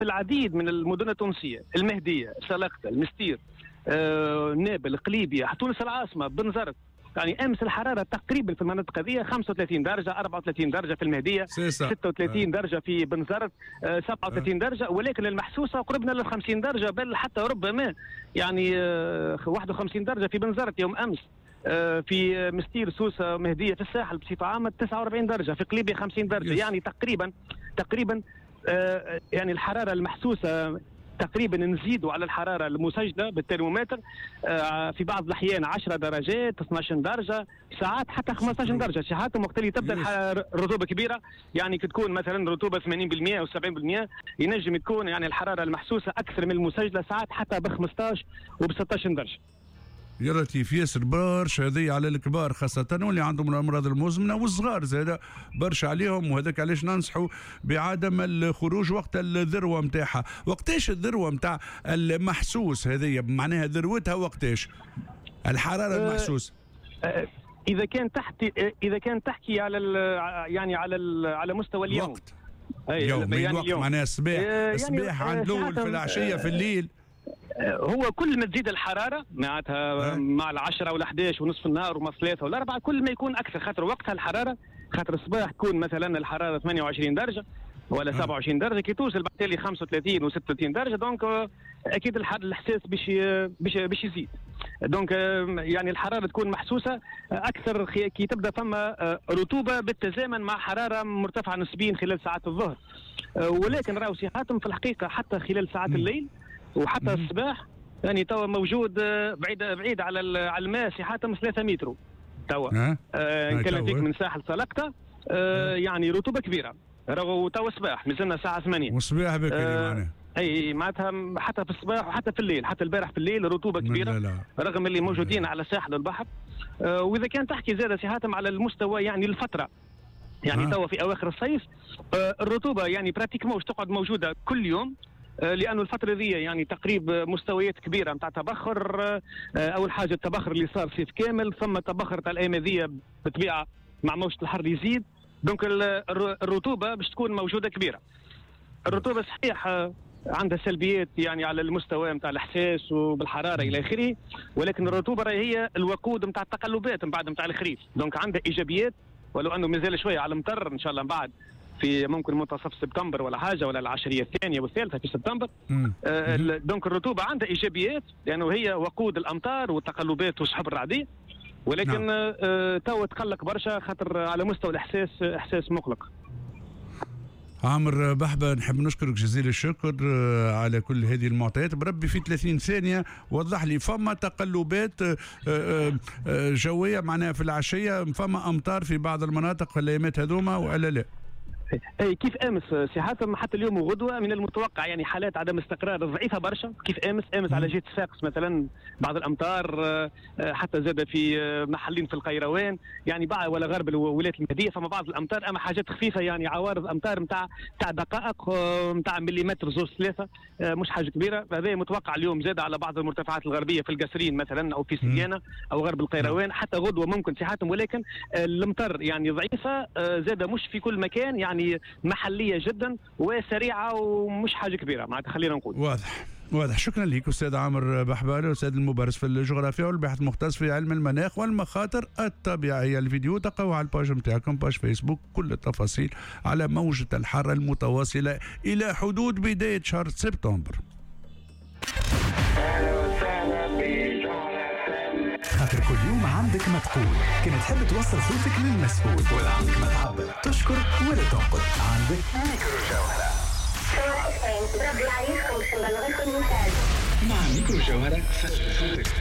في العديد من المدن التونسيه، المهديه، سلقطه، المستير، نابل، قليبيه، تونس العاصمه، بنزرت. يعني امس الحراره تقريبا في المناطق هذه 35 درجه، 34 درجه في المهديه، 36 درجه في بنزرت، 37 درجه، ولكن المحسوسه قربنا لل 50 درجه، بل حتى ربما يعني 51 درجه في بنزرت يوم امس. في مستير، سوسه، مهديه، في الساحل بصفه عامه 49 درجه، في قليبيه 50 درجه. يعني تقريبا يعني الحراره المحسوسه تقريبا نزيدوا على الحراره المسجله بالترمومتر في بعض الاحيان 10 درجات، 12 درجه، ساعات حتى 15 درجه. ساعات وقت اللي تبدا الرطوبه كبيره، يعني تكون مثلا رطوبه 80% او 70%، ينجم تكون يعني الحراره المحسوسه اكثر من المسجله، ساعات حتى ب 15 وب 16 درجه. يا لطيف ياسر، برشا هذه على الكبار خاصة واللي عندهم الأمراض المزمنة، والصغار زاد برشا عليهم، وهذاك علاش ننصحوا بعدم الخروج وقت الذروة متاعها. وقتاش الذروة متاع المحسوس هذه، معناها ذروتها وقتاش الحرارة المحسوس؟ إذا كان تحكي على يعني على مستوى اليوم، وقت يوم يعني الوقت، معناها الصباح عند الأول، في العشية، في الليل. هو كل ما تزيد الحراره معناتها مع ال10 وال11 ونصف النهار وما 3 ولا 4، كل ما يكون اكثر، خاطر وقتها الحراره، خاطر الصباح تكون مثلا الحراره 28 درجه ولا 27 درجه، كي توصل بعد 35 و36 درجه، دونك اكيد الاحساس باش يزيد. دونك يعني الحراره تكون محسوسه اكثر كي تبدا فما رطوبه بالتزامن مع حراره مرتفعه نسبيا خلال ساعات الظهر. ولكن راهو ساعاتهم في الحقيقه حتى خلال ساعات الليل وحتى الصباح يعني توا موجود بعيد على الماء، ساحاتهم 3 متر توا. نتكلم فيك من ساحل سلقطه، يعني رطوبه كبيره. راهو توا الصباح مازلنا الساعه 8 والصباح بكري معناها. اي معناتها حتى في الصباح وحتى في الليل، حتى البارح في الليل رطوبه كبيره، لا. رغم اللي موجودين على ساحل البحر. واذا كان تحكي زاد ساحاتهم على المستوى يعني الفتره، يعني توا في اواخر الصيف الرطوبه يعني براتيكمون باش تقعد موجوده كل يوم، لأنه الفترة ذي يعني تقريب مستويات كبيرة متاع تبخر. أول حاجة التبخر اللي صار صيف كامل، ثم التبخر تاع الأيام ذي بطبيعة مع موجة الحر يزيد، دونك الرطوبة باش تكون موجودة كبيرة. الرطوبة صحيح عندها سلبيات يعني على المستوى متاع الإحساس وبالحرارة إلى آخره، ولكن الرطوبة هي الوقود متاع التقلبات من بعد متاع الخريف، دونك عندها إيجابيات، ولو أنه مازال شوية على المطر إن شاء الله من بعد في ممكن منتصف سبتمبر ولا حاجه، ولا العشريه الثانيه والثالثه في سبتمبر. دونك الرطوبه عندها ايجابيات لانه هي وقود الامطار والتقلبات والسحب الرعديه، ولكن تو تقلق برشا خاطر على مستوى الاحساس احساس مقلق. عامر بحبة، نحب نشكرك جزيل الشكر على كل هذه المعطيات. بربي في 30 ثانية وضح لي، فما تقلبات جوية معناها في العشية، فما أمطار في بعض المناطق في الأيامات هذوما ولا لا؟ اي كيف امس ساعاتهم حتى اليوم وغدوه من المتوقع يعني حالات عدم استقرار ضعيفه برشا. كيف امس على جهه الساقس مثلا بعض الامطار، حتى زاد في محلين في القيروان يعني بعض ولا غرب الولايات المهديه فما بعض الامطار، اما حاجات خفيفه يعني عوارض امطار نتاع دقائق نتاع مليمتر زوج ثلاثه، مش حاجه كبيره. هذا متوقع اليوم زاد على بعض المرتفعات الغربيه في القصرين مثلا او في سيانه او غرب القيروان، حتى غدوه ممكن ساعاتهم، ولكن الامطار يعني ضعيفه، زاد مش في كل مكان، يعني محليه جدا وسريعه ومش حاجه كبيره معناتها. خلينا نقول واضح. شكرا لك استاذ عامر بحبالي، استاذ المبرز في الجغرافيا والباحث المختص في علم المناخ والمخاطر الطبيعيه. الفيديو تلقوه على الباج نتاعكم، باج فيسبوك، كل التفاصيل على موجه الحر المتواصله الى حدود بدايه شهر سبتمبر. خاطر كل يوم عندك ما تقول، كما تحب توصل صوتك للمسؤول ولا عندك ما تعبر، تشكر ولا تنقد، عندك ميكرو جوهرة. مع ميكرو جوهرة فتح صوتك.